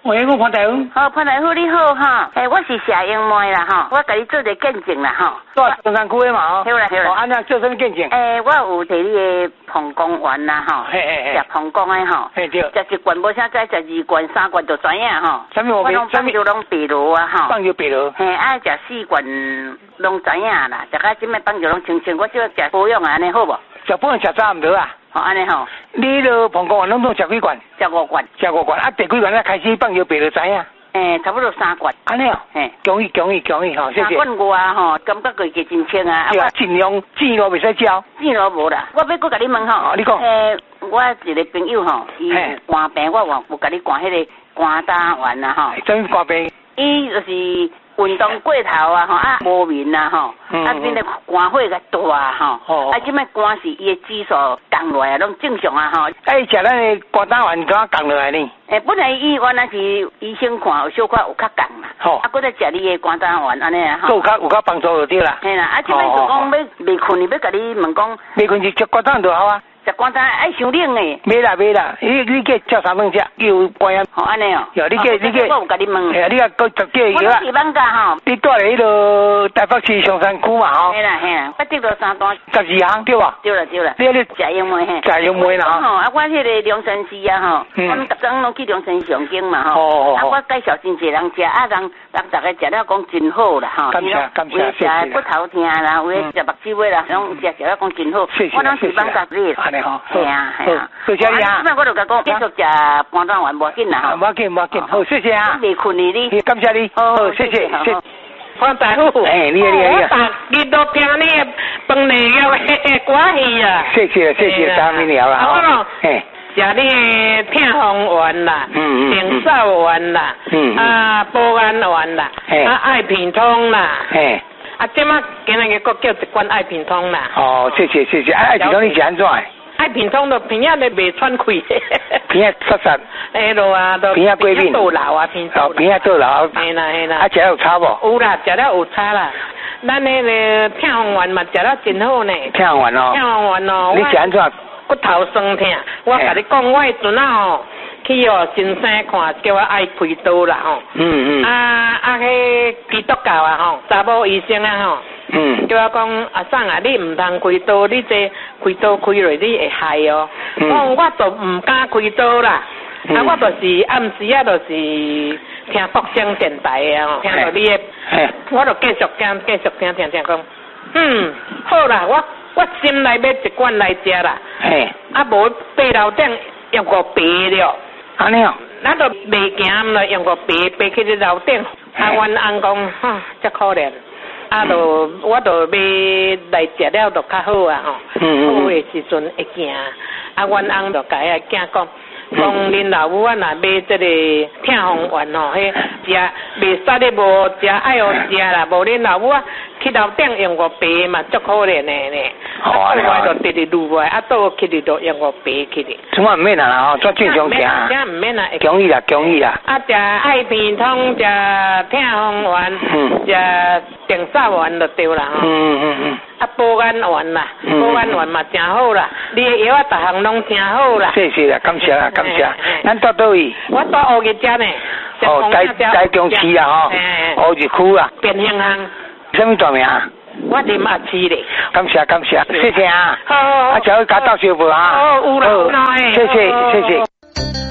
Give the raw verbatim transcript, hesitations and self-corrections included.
喂，我潘大夫。 好，潘大夫你好哈，诶、欸，我是谢英妹啦哈，我甲你做一个见证啦哈。 在中山区的嘛吼。 好啦好啦。 哦，安怎做什么见证？ 诶、欸，我有摕你的膀胱丸啦哈， 嘿嘿嘿， 食膀胱的吼， 嘿对， 食一罐无啥再食二罐、三罐就知影吼。 什么毛病？ 我拢放就拢白螺啊吼。 放就白螺。 嘿，爱食四罐拢知影啦，食到即摆放就拢清清，我就食保养安尼好无？ 食保养食差唔多啊。 哦，安尼吼。 你落膀胱丸拢总食几罐？ 食五罐。 食五罐，啊，第几罐才开始放就白螺知影？ 诶，差不多三罐。 安尼哦。嘿，恭喜恭喜恭喜吼，谢谢。 三罐外吼，感觉佢真清啊。 对啊，尽量糋螺袂使焦。 糋螺无啦，我要搁甲你问吼。 哦，你讲。 诶，我一个朋友吼，伊有肝病，我有有甲你灌迄个肝胆丸啊吼。 什么肝病？ 伊就是运动过头啊吼，啊无眠啊吼，啊变得肝火较大吼，啊即摆肝是伊的指数降落来拢正常啊吼。 哎，食咱的肝胆丸怎啊降落来呢？ 诶，本来伊原来是医生看有小可有较降啦，吼，啊，搁再食你的肝胆丸安尼啊吼。有较有较帮助就对啦。嘿啦，啊即摆就讲要未困，要甲你问讲。未困就食肝胆就好啊。食肝胆爱伤冷诶。袂啦袂啦，你你计照三顿食，有关啊。哦，安尼哦。有你计你计。我有甲你问。哎呀，你啊搁十几个药啊。我是放假吼。你住咧迄落台北市上山区嘛吼。嘿啦嘿啦，我得到三单。十二项对吧？对啦对啦。你你食用梅嘿。食用梅啦吼。啊，我迄个良辰时啊吼，我们逐工拢去良辰上经嘛吼。哦哦。啊，我介绍真侪人食，啊人人逐个食了讲真好啦吼。感谢感谢谢谢。骨头疼啦，有诶食目睭尾啦，拢食食了讲真好。谢谢。我拢是放假日。好，系啊系啊，多谢你啊！今日我就甲讲，继续食肝胆丸无紧啦，无紧无紧，好谢谢啊！未困你哩，感谢你，好谢谢谢。潘大夫，哎，你好你好，我日都听你的饭内个个歌戏啊！谢谢谢谢，当然了啦。哦，哎，食你的痛风丸啦，嗯嗯，平扫丸啦，嗯啊，保肝丸啦，啊，爱平通啦，哎。啊，即马今日个叫一罐爱平通啦。哦，谢谢谢谢。啊，爱平通你是安怎？爱平通就鼻仔咧未喘气。鼻仔塞塞。哎咯啊，都鼻仔过敏。倒流啊，平通。哦，鼻仔倒流。嘿啦嘿啦。啊，食了有差无？有啦，食了有差啦。咱迄个痛风丸嘛，食了真好呢。痛风丸哦。痛风丸哦。你是安怎？骨头酸痛，我甲你讲，我迄阵啊吼。去哦，先生看，叫我爱开刀啦吼。嗯嗯。啊啊，迄基督教啊吼，查某医生啊吼。嗯。叫我讲，阿婶啊，你唔通开刀，你这开刀开落你会害哦。嗯。我我就唔敢开刀啦。嗯。啊，我就是暗时啊，就是听福星电台啊吼，听到你的，我就继续听，继续听听听讲。嗯，好啦，我我心内要一罐来食啦。嘿。啊，无八楼顶用个白了。安尼哦，咱都袂行了，用个爬爬去伫楼顶，啊，阮翁讲，哈，真可怜，啊，就我就要来食了，就较好啊吼，好诶时阵会行，啊，阮翁就甲伊囝讲，讲恁老母啊，若买这个痛风丸吼，迄食袂杀咧无食爱互食啦，无恁老母啊去楼顶用个爬嘛，足可怜诶呢。啊，倒来就直直撸来，啊，倒去哩就用个白去哩。怎么唔免啦吼，做正常食。真唔免啦，恭喜啦，恭喜啦。啊，食爱平通，食痛风丸，食定扫丸就对啦吼。嗯嗯嗯。啊，保肝丸啦，保肝丸嘛真好啦，你的药啊，逐项拢真好啦。谢谢啦，感谢啦，感谢。咱到倒位？我到乌日遮呢。哦，在在中市啊吼，乌日区啊。变形巷。什么大名？我啉阿姊咧，感谢感谢，谢谢啊，好，好，啊，就甲到小婆啊，好，有啦，有啦，谢谢谢谢。